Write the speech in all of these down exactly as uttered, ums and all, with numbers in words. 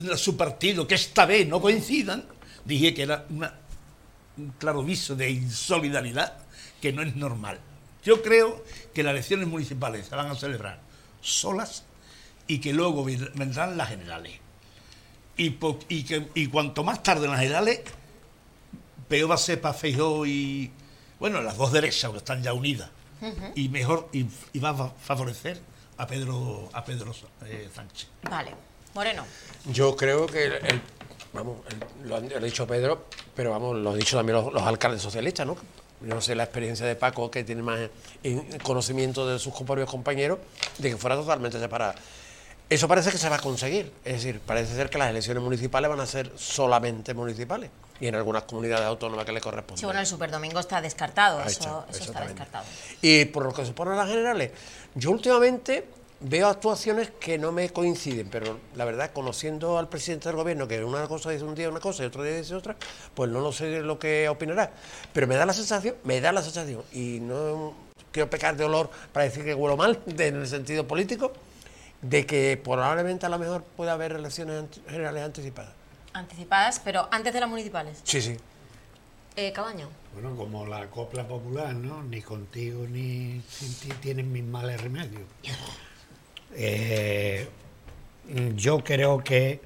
su partido, que esta vez no coincidan, dije que era una, un claro viso de insolidaridad que no es normal. Yo creo que las elecciones municipales se van a celebrar solas y que luego vendrán las generales. Y, po, y, que, y cuanto más tarde las generales, peor va a ser para Feijóo y, bueno, las dos derechas, que están ya unidas. Uh-huh. Y mejor, y, y va a favorecer a Pedro, a Pedro eh, Sánchez. Vale. Moreno. Yo creo que el, el, vamos, el, lo, han, lo ha dicho Pedro, pero vamos, lo han dicho también los, los alcaldes socialistas, ¿no? Yo no sé la experiencia de Paco, que tiene más en, conocimiento de sus propios compañeros, de que fuera totalmente separada. Eso parece que se va a conseguir, es decir, parece ser que las elecciones municipales van a ser solamente municipales y en algunas comunidades autónomas que le corresponden. Sí, bueno, el superdomingo está descartado, eso, eso está descartado. Y por lo que supone a las generales, yo últimamente veo actuaciones que no me coinciden, pero la verdad, conociendo al presidente del gobierno, que una cosa dice un día una cosa y otro día dice otra, pues no lo sé lo que opinará. Pero me da la sensación, me da la sensación, y no quiero pecar de olor para decir que huelo mal, de, en el sentido político, de que probablemente a lo mejor pueda haber elecciones generales anticipadas. Anticipadas, pero antes de las municipales. Sí, sí. Eh, Cabaño. Bueno, como la copla popular, ¿no? Ni contigo ni sin ti tienen mis males remedios. Eh, yo creo que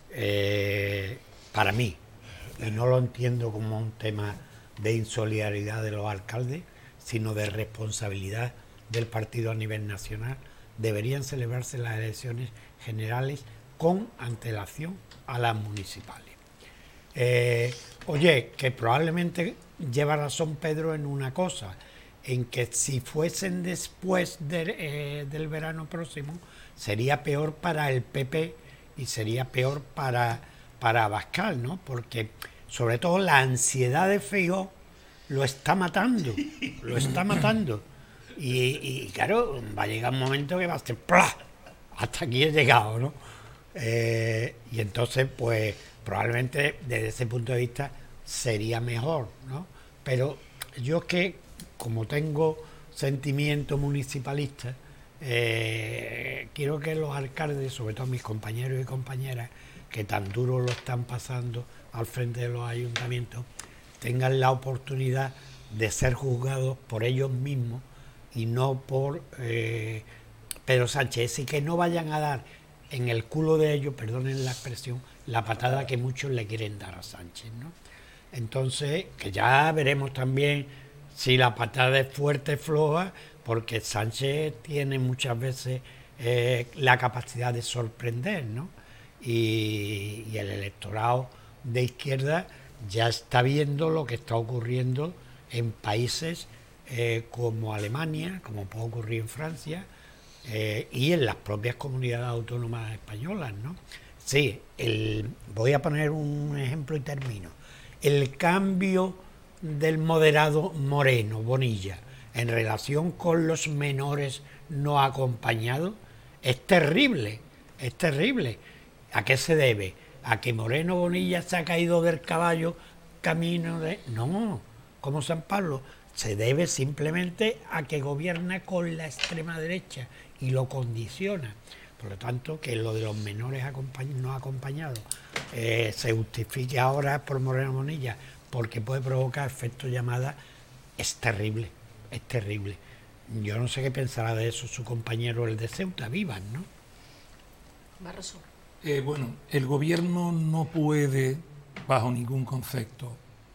eh, para mí, y no lo entiendo como un tema de insolidaridad de los alcaldes, sino de responsabilidad del partido a nivel nacional, deberían celebrarse las elecciones generales con antelación a las municipales. Eh, oye, que probablemente lleva razón Pedro en una cosa, en que si fuesen después de, eh, del verano próximo, sería peor para el P P y sería peor para, para Abascal, ¿no? Porque sobre todo la ansiedad de Feijóo lo está matando, lo está matando. Y, y claro, va a llegar un momento que va a ser ¡plá! Hasta aquí he llegado, ¿no? Eh, y entonces, pues, probablemente desde ese punto de vista sería mejor, ¿no? Pero yo es que, como tengo sentimiento municipalista, eh, quiero que los alcaldes, sobre todo mis compañeros y compañeras, que tan duro lo están pasando al frente de los ayuntamientos, tengan la oportunidad de ser juzgados por ellos mismos y no por eh, Pedro Sánchez, y que no vayan a dar en el culo de ellos, perdonen la expresión, la patada que muchos le quieren dar a Sánchez, ¿no? Entonces, que ya veremos también si la patada es fuerte o floja, porque Sánchez tiene muchas veces eh, la capacidad de sorprender, ¿no? Y, y el electorado de izquierda ya está viendo lo que está ocurriendo en países eh, como Alemania, como puede ocurrir en Francia, eh, y en las propias comunidades autónomas españolas, ¿no? Sí, el, voy a poner un ejemplo y termino. El cambio del moderado Moreno, Bonilla, en relación con los menores no acompañados, es terrible, es terrible. ¿A qué se debe? ¿A que Moreno Bonilla se ha caído del caballo camino de...? No, como San Pablo, se debe simplemente a que gobierna con la extrema derecha y lo condiciona. Por lo tanto, que lo de los menores acompañ- no acompañados eh, se justifique ahora por Moreno Bonilla porque puede provocar efecto llamada, es terrible, es terrible. Yo no sé qué pensará de eso su compañero el de Ceuta, Vivas, ¿no? Barroso. Eh, bueno, el gobierno no puede, bajo ningún concepto,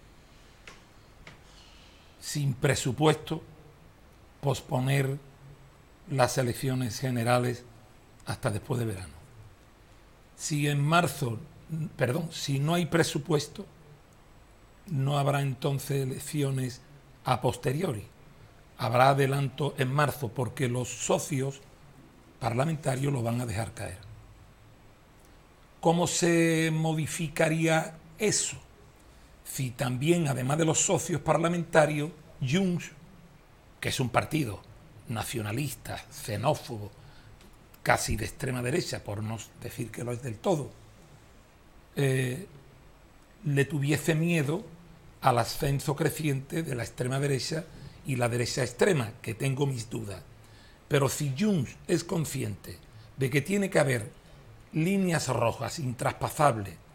sin presupuesto, posponer las elecciones generales hasta después de verano. Si en marzo, perdón, si no hay presupuesto, no habrá entonces elecciones a posteriori. Habrá adelanto en marzo porque los socios parlamentarios lo van a dejar caer. ¿Cómo se modificaría eso? Si también, además de los socios parlamentarios, Junts, que es un partido nacionalista, xenófobo, casi de extrema derecha, por no decir que lo es del todo, eh, le tuviese miedo al ascenso creciente de la extrema derecha y la derecha extrema, que tengo mis dudas. Pero si Junts es consciente de que tiene que haber líneas rojas intraspasables